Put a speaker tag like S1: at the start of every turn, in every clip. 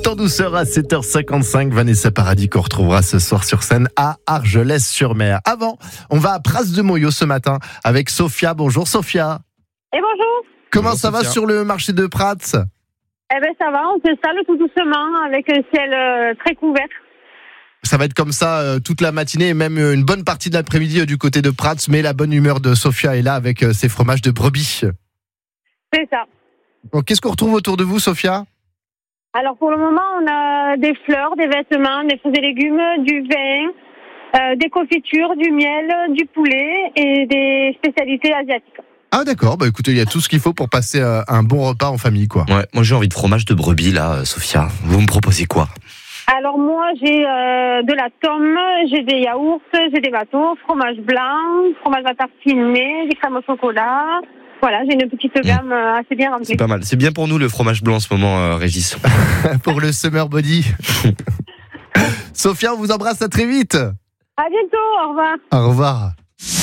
S1: en douceur à 7h55. Vanessa Paradis qu'on retrouvera ce soir sur scène à Argelès-sur-Mer. Avant, on va à Pras-de-Moyau ce matin avec Sophia. Bonjour Sophia.
S2: Et bonjour.
S1: Comment
S3: Bonjour,
S1: ça va
S3: Sophia.
S1: sur le marché de Prats?
S2: Eh ben ça va, on s'installe tout doucement avec un ciel très couvert.
S1: Ça va être comme ça toute la matinée et même une bonne partie de l'après-midi du côté de Prats. Mais la bonne humeur de Sophia est là avec ses fromages de brebis.
S2: C'est ça.
S1: Bon, qu'est-ce qu'on retrouve autour de vous, Sophia?
S2: Alors pour le moment, on a des fleurs, des vêtements, des fruits et légumes, du vin, des confitures, du miel, du poulet et des spécialités asiatiques.
S1: Ah d'accord, bah écoutez, il y a tout ce qu'il faut pour passer un bon repas en famille, quoi.
S3: Ouais, moi j'ai envie de fromage de brebis là, Sophia. Vous me proposez quoi?
S2: Alors moi, j'ai de la tome, j'ai des yaourts, j'ai des bateaux, fromage blanc, fromage à tartiner, des crèmes au chocolat. Voilà, j'ai une petite gamme assez bien remplie.
S3: C'est pas mal. C'est bien pour nous le fromage blanc en ce moment, Régis.
S1: Pour le summer body. Sophia, on vous embrasse, à très vite.
S2: À bientôt, au revoir.
S1: Au revoir.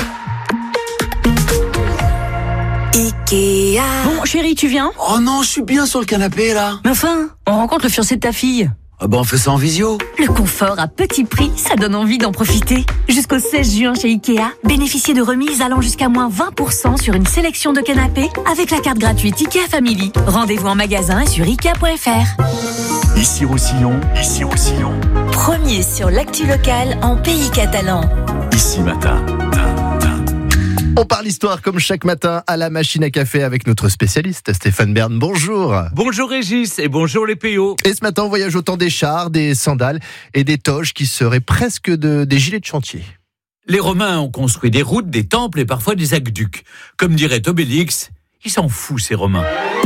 S4: Ikea.
S5: Bon, chérie, tu viens?
S6: Oh non, je suis bien sur le canapé là.
S5: Mais enfin, on rencontre le fiancé de ta fille.
S6: Ah bah on fait ça en visio.
S5: Le confort à petit prix, ça donne envie d'en profiter. Jusqu'au 16 juin chez Ikea, bénéficiez de remises allant jusqu'à moins 20% sur une sélection de canapés avec la carte gratuite Ikea Family. Rendez-vous en magasin et sur Ikea.fr.
S7: Ici Roussillon, ici Roussillon,
S5: Premier sur l'actu locale en pays catalan.
S7: ici matin.
S1: On parle histoire comme chaque matin à la machine à café avec notre spécialiste Stéphane Bern. Bonjour.
S8: Bonjour Régis et bonjour les PO.
S1: Et ce matin, on voyage au temps des chars, des sandales et des toges qui seraient presque des gilets de chantier.
S8: Les Romains ont construit des routes, des temples et parfois des aqueducs. Comme dirait Obélix, ils s'en foutent ces Romains.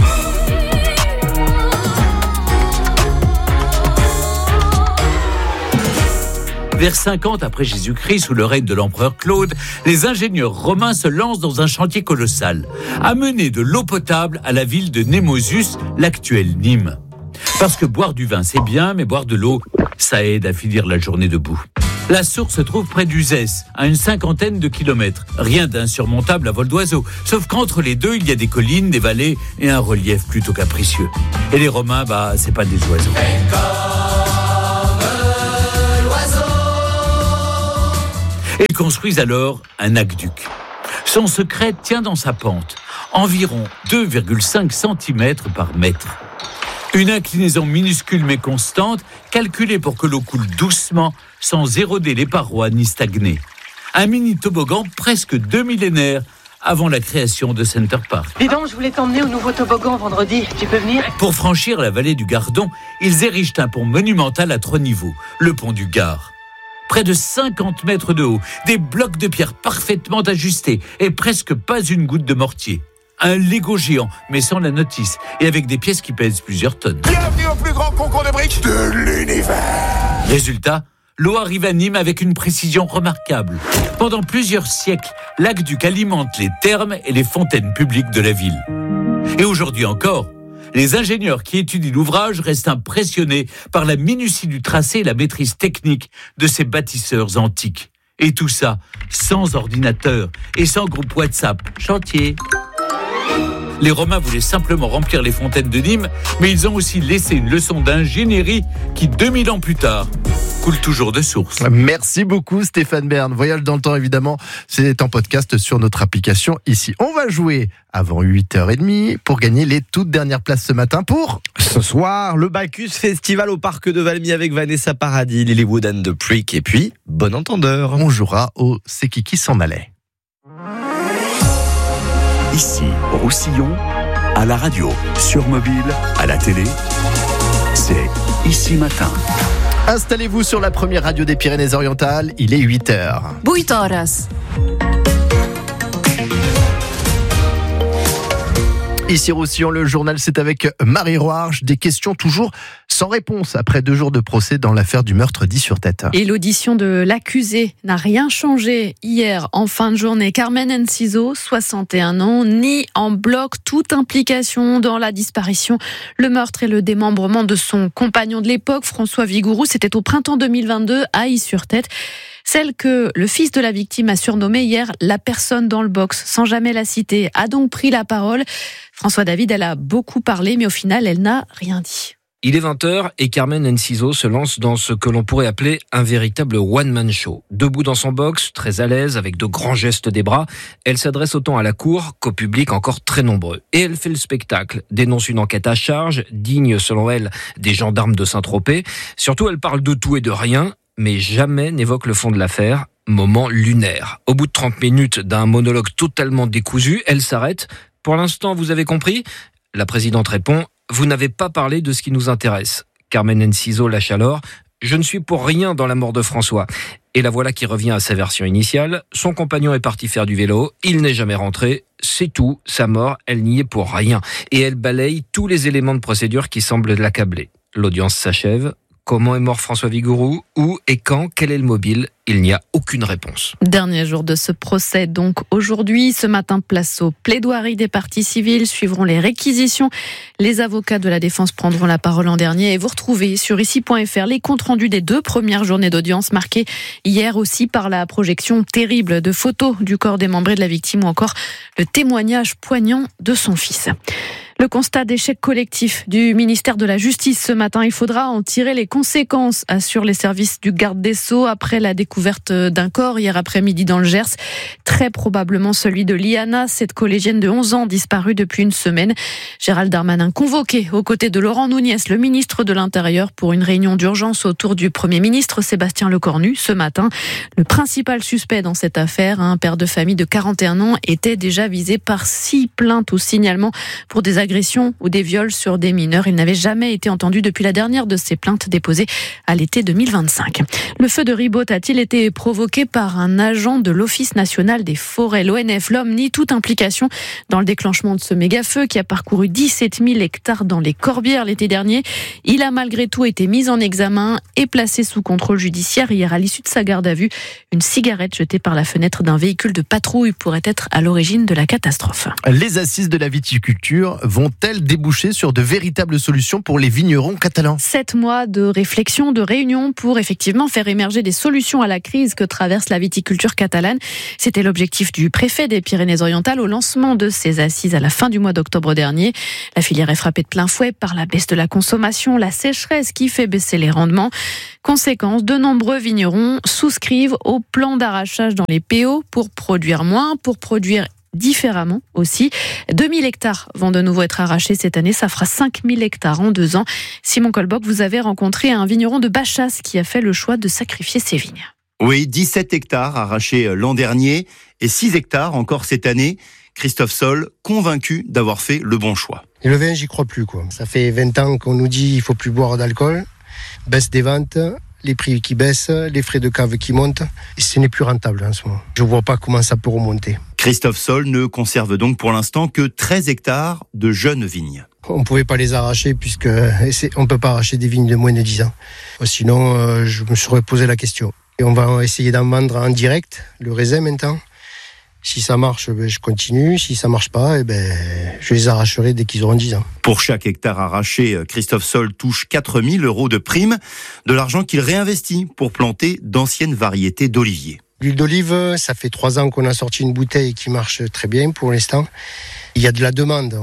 S8: Vers 50 après Jésus-Christ, sous le règne de l'empereur Claude, les ingénieurs romains se lancent dans un chantier colossal, amener de l'eau potable à la ville de Némosus, l'actuelle Nîmes. Parce que boire du vin c'est bien, mais boire de l'eau, ça aide à finir la journée debout. La source se trouve près d'Uzès, à une 50aine de kilomètres. Rien d'insurmontable à vol d'oiseau, sauf qu'entre les deux, il y a des collines, des vallées et un relief plutôt capricieux. Et les Romains, c'est pas des oiseaux. Ils construisent alors un aqueduc. Son secret tient dans sa pente, environ 2,5 cm par mètre. Une inclinaison minuscule mais constante, calculée pour que l'eau coule doucement, sans éroder les parois ni stagner. Un mini toboggan presque 2 millénaires avant la création de Center Park.
S9: Dis donc, je voulais t'emmener au nouveau toboggan vendredi. Tu peux venir?
S8: Pour franchir la vallée du Gardon, ils érigent un pont monumental à 3 niveaux, le pont du Gard. Près de 50 mètres de haut, des blocs de pierre parfaitement ajustés et presque pas une goutte de mortier. Un Lego géant, mais sans la notice, et avec des pièces qui pèsent plusieurs tonnes.
S7: Bienvenue au plus grand concours de briques de l'univers.
S8: Résultat, l'eau arrive à Nîmes avec une précision remarquable. Pendant plusieurs siècles, l'aqueduc alimente les thermes et les fontaines publiques de la ville. Et aujourd'hui encore, les ingénieurs qui étudient l'ouvrage restent impressionnés par la minutie du tracé et la maîtrise technique de ces bâtisseurs antiques. Et tout ça sans ordinateur et sans groupe WhatsApp. Chantier. Les Romains voulaient simplement remplir les fontaines de Nîmes, mais ils ont aussi laissé une leçon d'ingénierie qui, 2000 ans plus tard, coule toujours de source.
S1: Merci beaucoup Stéphane Bern. Voyage dans le temps évidemment, c'est en podcast sur notre application ici. On va jouer avant 8h30 pour gagner les toutes dernières places ce matin pour...
S3: Ce soir, le Bacchus Festival au Parc de Valmy avec Vanessa Paradis, Lilywood and the Prick et puis Bon Entendeur.
S1: On jouera au C'est qui s'en allait.
S7: Ici Roussillon, à la radio, sur mobile, à la télé, c'est ici matin.
S1: Installez-vous sur la première radio des Pyrénées-Orientales, il est 8h.
S5: 8 horas.
S1: Ici Roussillon, le journal, c'est avec Marie Roarche. Des questions toujours sans réponse après 2 jours de procès dans l'affaire du meurtre d'Is-sur-Tête.
S10: Et l'audition de l'accusé n'a rien changé hier en fin de journée. Carmen Enciso, 61 ans, nie en bloc toute implication dans la disparition, le meurtre et le démembrement de son compagnon de l'époque, François Vigouroux. C'était au printemps 2022 à Is-sur-Tête. Celle que le fils de la victime a surnommée hier la personne dans le box, sans jamais la citer, a donc pris la parole. François David, elle a beaucoup parlé, mais au final, elle n'a rien dit.
S4: Il est 20h et Carmen Enciso se lance dans ce que l'on pourrait appeler un véritable one-man show. Debout dans son box, très à l'aise, avec de grands gestes des bras, elle s'adresse autant à la cour qu'au public encore très nombreux. Et elle fait le spectacle, dénonce une enquête à charge, digne selon elle des gendarmes de Saint-Tropez. Surtout, elle parle de tout et de rien, mais jamais n'évoque le fond de l'affaire. Moment lunaire. Au bout de 30 minutes d'un monologue totalement décousu, elle s'arrête. Pour l'instant, vous avez compris ? La présidente répond: vous n'avez pas parlé de ce qui nous intéresse. Carmen Enciso lâche alors: je ne suis pour rien dans la mort de François. Et la voilà qui revient à sa version initiale. Son compagnon est parti faire du vélo, il n'est jamais rentré. C'est tout, sa mort, elle n'y est pour rien. Et elle balaye tous les éléments de procédure qui semblent l'accabler. L'audience s'achève. Comment est mort François Vigouroux ? Où et quand ? Quel est le mobile ? Il n'y a aucune réponse.
S10: Dernier jour de ce procès, donc aujourd'hui. Ce matin, place aux plaidoiries des parties civiles. Suivront les réquisitions. Les avocats de la défense prendront la parole en dernier. Et vous retrouvez sur ici.fr les comptes rendus des 2 premières journées d'audience, marquées hier aussi par la projection terrible de photos du corps démembré de la victime ou encore le témoignage poignant de son fils. Le constat d'échec collectif du ministère de la Justice ce matin, il faudra en tirer les conséquences, assurent les services du garde des Sceaux après la découverte d'un corps hier après-midi dans le Gers. Très probablement celui de Liana, cette collégienne de 11 ans disparue depuis une semaine. Gérald Darmanin convoqué aux côtés de Laurent Nunez, le ministre de l'Intérieur, pour une réunion d'urgence autour du Premier ministre Sébastien Lecornu ce matin. Le principal suspect dans cette affaire, un père de famille de 41 ans, était déjà visé par 6 plaintes ou signalements pour des agressions ou des viols sur des mineurs. Il n'avait jamais été entendu depuis la dernière de ces plaintes déposées à l'été 2025. Le feu de Ribaute a-t-il été provoqué par un agent de l'Office national des forêts ? L'ONF, l'homme, nie toute implication dans le déclenchement de ce méga-feu qui a parcouru 17 000 hectares dans les Corbières l'été dernier. Il a malgré tout été mis en examen et placé sous contrôle judiciaire hier à l'issue de sa garde à vue. Une cigarette jetée par la fenêtre d'un véhicule de patrouille pourrait être à l'origine de la catastrophe.
S1: Les assises de la viticulture vont-elles déboucher sur de véritables solutions pour les vignerons catalans ?
S10: 7 mois de réflexion, de réunion pour effectivement faire émerger des solutions à la crise que traverse la viticulture catalane. C'était l'objectif du préfet des Pyrénées-Orientales au lancement de ces assises à la fin du mois d'octobre dernier. La filière est frappée de plein fouet par la baisse de la consommation, la sécheresse qui fait baisser les rendements. Conséquence, de nombreux vignerons souscrivent au plan d'arrachage dans les PO pour produire moins, pour produire différemment aussi. 2000 hectares vont de nouveau être arrachés cette année. Ça fera 5000 hectares en 2 ans. Simon Colbock, vous avez rencontré un vigneron de Bachas qui a fait le choix de sacrifier ses vignes.
S11: Oui, 17 hectares arrachés l'an dernier et 6 hectares encore cette année. Christophe Sol, convaincu d'avoir fait le bon choix.
S12: Et le vin, j'y crois plus, quoi. Ça fait 20 ans qu'on nous dit il faut plus boire d'alcool, baisse des ventes, les prix qui baissent, les frais de cave qui montent, et ce n'est plus rentable en ce moment. Je ne vois pas comment ça peut remonter.
S11: Christophe Sol ne conserve donc pour l'instant que 13 hectares de jeunes vignes.
S12: On ne pouvait pas les arracher puisque on ne peut pas arracher des vignes de moins de 10 ans. Sinon, je me serais posé la question. Et on va essayer d'en vendre en direct, le raisin maintenant. Si ça marche, je continue. Si ça marche pas, je les arracherai dès qu'ils auront 10 ans.
S11: Pour chaque hectare arraché, Christophe Sol touche 4 000 € de prime, de l'argent qu'il réinvestit pour planter d'anciennes variétés d'oliviers.
S12: L'huile d'olive, ça fait 3 ans qu'on a sorti une bouteille qui marche très bien pour l'instant. Il y a de la demande.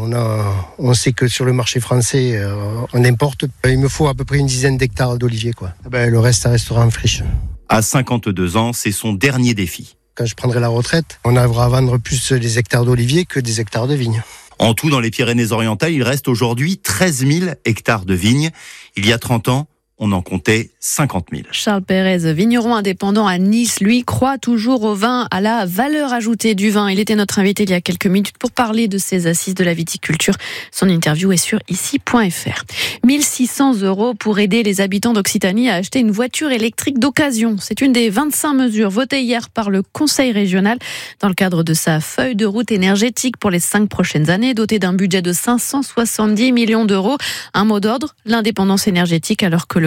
S12: On sait que sur le marché français, on importe. Il me faut à peu près une dizaine d'hectares d'oliviers, quoi. Le reste, ça restera en friche.
S11: À 52 ans, c'est son dernier défi.
S12: Quand je prendrai la retraite, on arrivera à vendre plus des hectares d'oliviers que des hectares de vignes.
S11: En tout, dans les Pyrénées-Orientales, il reste aujourd'hui 13 000 hectares de vignes. Il y a 30 ans, on en comptait 50 000.
S10: Charles Pérez, vigneron indépendant à Nice, lui croit toujours au vin, à la valeur ajoutée du vin. Il était notre invité il y a quelques minutes pour parler de ces assises de la viticulture. Son interview est sur ici.fr. 1 600 € pour aider les habitants d'Occitanie à acheter une voiture électrique d'occasion. C'est une des 25 mesures votées hier par le Conseil régional dans le cadre de sa feuille de route énergétique pour les 5 prochaines années, dotée d'un budget de 570 millions d'euros. Un mot d'ordre, l'indépendance énergétique, alors que le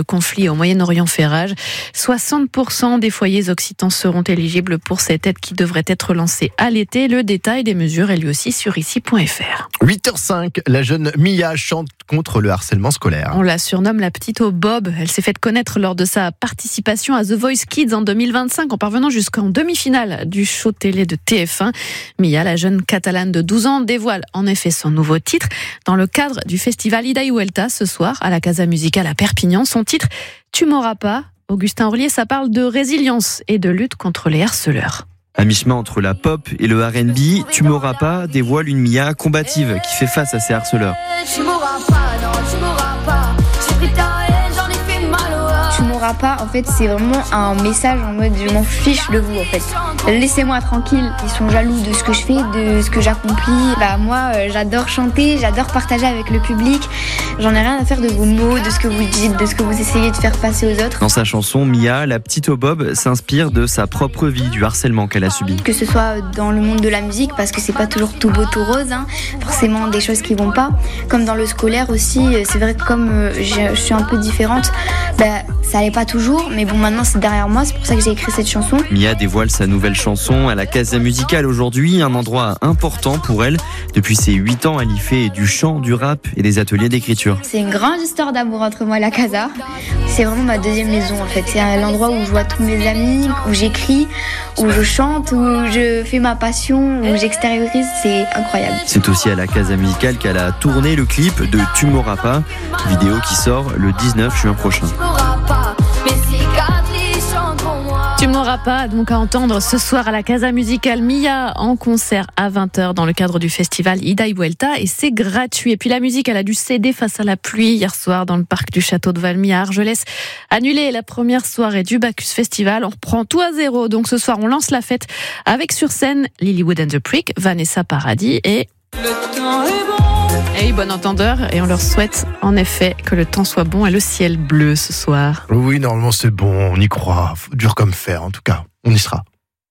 S10: le conflit au Moyen-Orient fait rage. 60% des foyers occitans seront éligibles pour cette aide qui devrait être lancée à l'été. Le détail des mesures est lui aussi sur ici.fr.
S1: 8h05, la jeune Mia chante contre le harcèlement scolaire.
S10: On la surnomme la petite au bob. Elle s'est fait connaître lors de sa participation à The Voice Kids en 2025 en parvenant jusqu'en demi-finale du show télé de TF1. Mia, la jeune catalane de 12 ans, dévoile en effet son nouveau titre dans le cadre du festival Ida y Vuelta ce soir à la Casa Musicale à Perpignan. Son titre, Tu m'auras pas. Augustin Orlier, ça parle de résilience et de lutte contre les harceleurs.
S13: À mi-chemin entre la pop et le R&B, Tu m'auras pas dévoile une Mia combative qui fait face à ses harceleurs.
S14: Tu m'auras pas, non, tu m'auras pas. J'ai pris ta haine, j'en ai fait mal au cœur.
S15: Tu m'auras pas, en fait, c'est vraiment un message en mode je m'en fiche de vous, en fait. Laissez-moi tranquille. Ils sont jaloux de ce que je fais, de ce que j'accomplis. Moi, j'adore chanter, j'adore partager avec le public. J'en ai rien à faire de vos mots, de ce que vous dites, de ce que vous essayez de faire passer aux autres.
S13: Dans sa chanson, Mia, la petite au bob, s'inspire de sa propre vie, du harcèlement qu'elle a subi.
S15: Que ce soit dans le monde de la musique, parce que c'est pas toujours tout beau, tout rose, forcément des choses qui vont pas. Comme dans le scolaire aussi, c'est vrai que comme je suis un peu différente, ça allait pas toujours, mais bon, maintenant c'est derrière moi, c'est pour ça que j'ai écrit cette chanson.
S13: Mia dévoile sa nouvelle chanson à la Casa Musicale aujourd'hui, un endroit important pour elle. Depuis ses 8 ans, elle y fait du chant, du rap et des ateliers d'écriture.
S15: C'est une grande histoire d'amour entre moi et la Casa. C'est vraiment ma deuxième maison en fait. C'est l'endroit où je vois tous mes amis, où j'écris, où je chante, où je fais ma passion, où j'extériorise. C'est incroyable.
S13: C'est aussi à la Casa Musicale qu'elle a tourné le clip de Tu m'auras pas, vidéo qui sort le 19 juin prochain.
S10: Tu m'auras pas, donc à entendre ce soir à la Casa Musicale, Mia en concert à 20h dans le cadre du festival Ida y Vuelta et c'est gratuit. Et puis la musique, elle a dû céder face à la pluie hier soir dans le parc du château de Valmy à Argelès. Annulé la première soirée du Bacchus Festival, on reprend tout à zéro. Donc ce soir, on lance la fête avec sur scène Lilywood and the Prick, Vanessa Paradis et... Le temps est bon. Et bon entendeur, et on leur souhaite en effet que le temps soit bon et le ciel bleu ce soir.
S1: Oui, normalement c'est bon, on y croit. Dur comme fer, en tout cas, on y sera.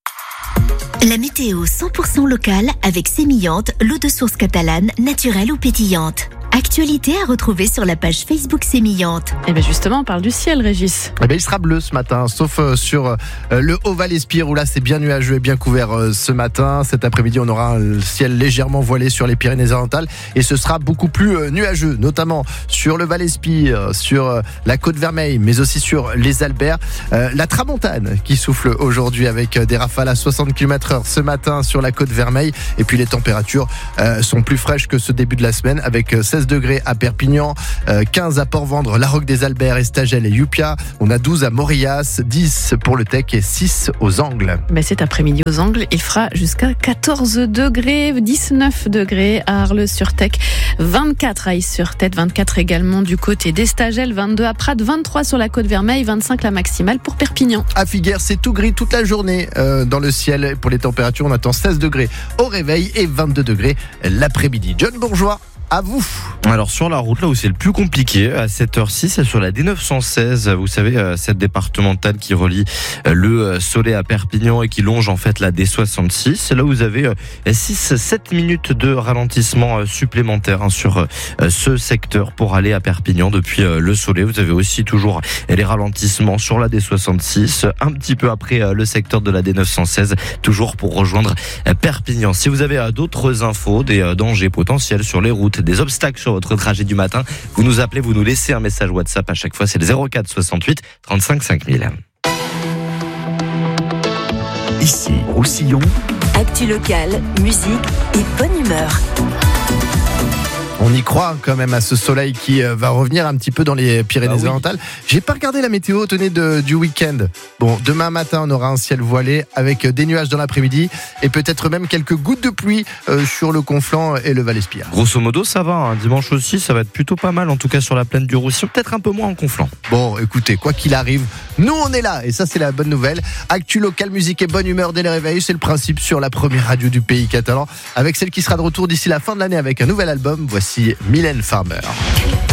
S16: La météo 100% locale avec Sémillante, l'eau de source catalane, naturelle ou pétillante. Actualité à retrouver sur la page Facebook Sémillante.
S10: Et bien justement, on parle du ciel, Régis.
S1: Eh bien, il sera bleu ce matin, sauf sur le Haut-Val-Espire où là c'est bien nuageux et bien couvert ce matin. Cet après-midi, on aura un ciel légèrement voilé sur les Pyrénées-Orientales et ce sera beaucoup plus nuageux, notamment sur le Val-Espire, sur la Côte-Vermeille, mais aussi sur les Albers. La tramontane qui souffle aujourd'hui avec des rafales à 60 km/h ce matin sur la Côte-Vermeille. Et puis les températures sont plus fraîches que ce début de la semaine avec 16 degrés à Perpignan, 15 à Port-Vendre, La Roque-des-Albers, Estagel et Yupia. On a 12 à Morias, 10 pour le Tech et 6 aux Angles.
S10: Mais cet après-midi aux Angles, il fera jusqu'à 14 degrés, 19 degrés à Arles-sur-Tech, 24 à Is-sur-Tête, 24 également du côté d'Estagel, 22 à Prades, 23 sur la Côte-Vermeille, 25 la maximale pour Perpignan.
S1: À Figueres, c'est tout gris toute la journée dans le ciel. Pour les températures, on attend 16 degrés au réveil et 22 degrés l'après-midi. John Bourgeois, à vous.
S3: Alors sur la route, là où c'est le plus compliqué, à cette heure-ci, c'est sur la D916. Vous savez, cette départementale qui relie le Soleil à Perpignan et qui longe en fait la D66. C'est là où vous avez 6-7 minutes de ralentissement supplémentaire sur ce secteur pour aller à Perpignan depuis le Soleil. Vous avez aussi toujours les ralentissements sur la D66, un petit peu après le secteur de la D916, toujours pour rejoindre Perpignan. Si vous avez d'autres infos, des dangers potentiels sur les routes, des obstacles sur votre trajet du matin, vous nous appelez, vous nous laissez un message WhatsApp à chaque fois, c'est le 04 68 35 5000.
S7: Ici, Roussillon.
S5: Actu locale, musique et bonne humeur.
S1: On y croit quand même à ce soleil qui va revenir un petit peu dans les Pyrénées-Orientales. J'ai pas regardé la météo, tenez, du week-end. Bon, demain matin, on aura un ciel voilé avec des nuages dans l'après-midi et peut-être même quelques gouttes de pluie sur le Conflent et le Val-Espire.
S3: Grosso modo, ça va. Hein. Dimanche aussi, ça va être plutôt pas mal, en tout cas sur la plaine du Roussillon, peut-être un peu moins en Conflent.
S1: Bon, écoutez, quoi qu'il arrive, nous on est là et ça c'est la bonne nouvelle. Actu local, musique et bonne humeur dès le réveil, c'est le principe sur la première radio du pays catalan avec celle qui sera de retour d'ici la fin de l'année avec un nouvel album. Voici Mylène Farmer.